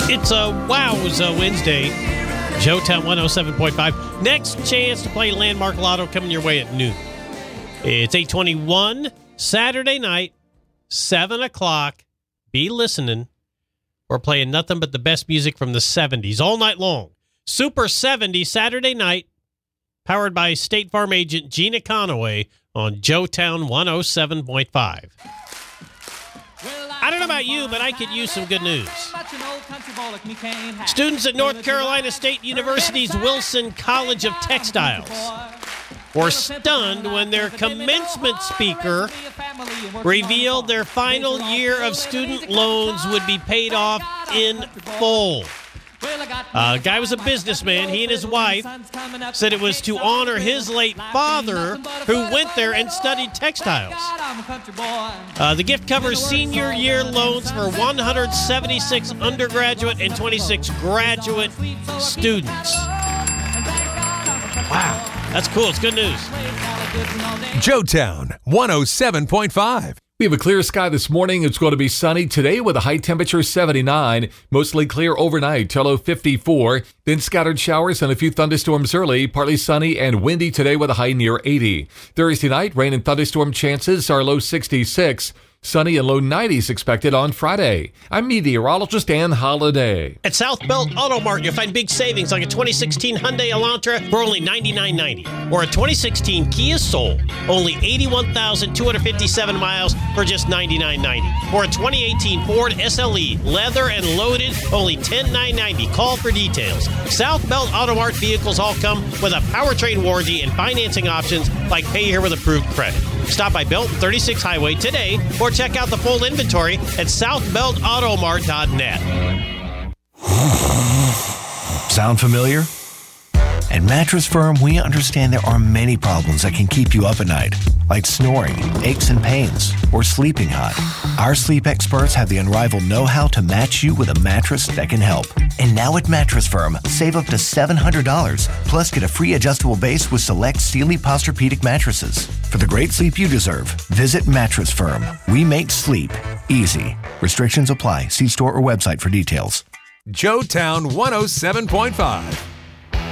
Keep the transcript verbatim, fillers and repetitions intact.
It's a Wowza Wednesday. Joetown one oh seven point five. Next chance to play Landmark Lotto coming your way at noon. It's eight twenty-one, Saturday night, seven o'clock. Be listening. We're playing nothing but the best music from the seventies all night long. Super seventies Saturday night, powered by State Farm agent Gina Conaway on Joetown one oh seven point five. I don't know about you, but I could use some good news. Students at North Carolina State University's Wilson College of Textiles were stunned when their commencement speaker revealed their final year of student loans would be paid off in full. Uh, guy was a businessman. He and his wife said it was to honor his late father who went there and studied textiles. Uh, the gift covers senior year loans for one hundred seventy-six undergraduate and twenty-six graduate students. Wow, that's cool. It's good news. Joetown one oh seven point five. We have a clear sky this morning. It's going to be sunny today with a high temperature seventy-nine. Mostly clear overnight till low fifty-four. Then scattered showers and a few thunderstorms early. Partly sunny and windy today with a high near eighty. Thursday night, rain and thunderstorm chances are low sixty-six. Sunny and low nineties expected on Friday. I'm meteorologist Ann Holiday. At South Belt Auto Mart, you'll find big savings like a twenty sixteen Hyundai Elantra for only ninety-nine ninety, or a twenty sixteen Kia Soul, only eighty-one thousand two hundred fifty-seven miles for just ninety-nine ninety, or a twenty eighteen Ford S L E, leather and loaded, only ten thousand nine hundred ninety. Call for details. South Belt Auto Mart vehicles all come with a powertrain warranty and financing options like pay here with approved credit. Stop by Belton thirty-six Highway today, or check out the full inventory at south belt auto mart dot net. Sound familiar? At Mattress Firm, we understand there are many problems that can keep you up at night, like snoring, aches and pains, or sleeping hot. Our sleep experts have the unrivaled know-how to match you with a mattress that can help. And now at Mattress Firm, save up to seven hundred dollars, plus get a free adjustable base with select Sealy Posturepedic mattresses. For the great sleep you deserve, visit Mattress Firm. We make sleep easy. Restrictions apply. See store or website for details. Joetown one oh seven point five.